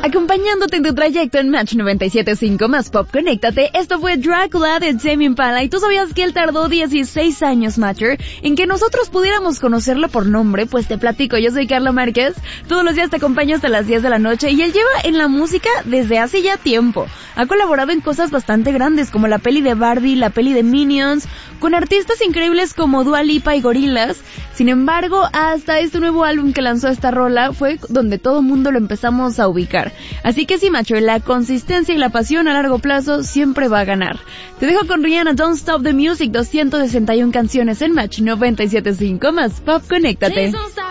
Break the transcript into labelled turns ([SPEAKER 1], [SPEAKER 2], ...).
[SPEAKER 1] Acompañándote en tu trayecto en Match 97.5 más Pop Conéctate, esto fue Drácula de Tame Impala. ¿Y tú sabías que él tardó 16 años, Matcher, en que nosotros pudiéramos conocerlo por nombre? Pues te platico, yo soy Carla Márquez, todos los días te acompaño hasta las 10 de la noche y él lleva en la música desde hace ya tiempo. Ha colaborado en cosas bastante grandes como la peli de Barbie, la peli de Minions, con artistas increíbles como Dua Lipa y Gorillaz. Sin embargo, hasta este nuevo álbum que lanzó esta rola fue donde todo mundo lo empezamos a ubicar. Así que sí, macho, la consistencia y la pasión a largo plazo siempre va a ganar. Te dejo con Rihanna, Don't Stop the Music, 261 canciones en Match 97.5 más Pop Conéctate.